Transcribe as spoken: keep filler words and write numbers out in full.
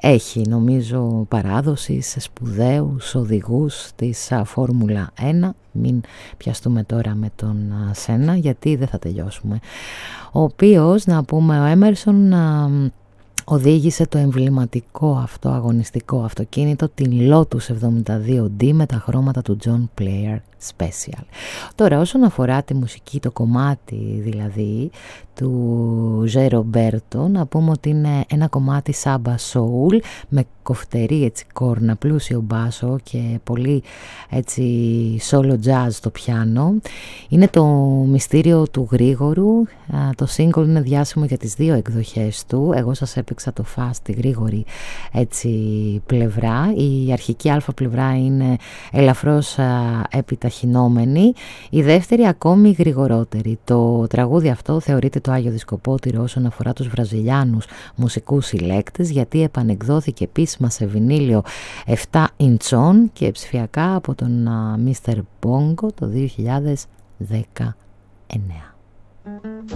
έχει νομίζω παράδοση σε σπουδαίους οδηγούς της Φόρμουλα ένα. Μην πιαστούμε τώρα με τον Σένα γιατί δεν θα τελειώσουμε. Ο οποίος, να πούμε, ο Έμερσον οδήγησε το εμβληματικό αυτό αγωνιστικό αυτοκίνητο, την Lotus εβδομήντα δύο ντι με τα χρώματα του John Player Special. Τώρα, όσον αφορά τη μουσική, το κομμάτι δηλαδή του Ζε Ρομπέρτο, να πούμε ότι είναι ένα κομμάτι σάμπα soul με κοφτερή έτσι κόρνα, πλούσιο μπάσο και πολύ έτσι solo jazz στο πιάνο. Είναι το μυστήριο του γρήγορου. Το single είναι διάσημο για τις δύο εκδοχές του. Εγώ σας έπαιξα το fast, τη γρήγορη έτσι πλευρά. Η αρχική α πλευρά είναι ελαφρώς επιταχυνόμενη, η δεύτερη ακόμη γρηγορότερη. Το τραγούδι αυτό θεωρείται το Άγιο Δισκοπότηρο όσον αφορά τους βραζιλιάνους μουσικούς συλλέκτες, γιατί επανεκδόθηκε επίσημα σε βινίλιο επτά ιντσών και ψηφιακά από τον μίστερ Bongo το δύο χιλιάδες δεκαεννέα.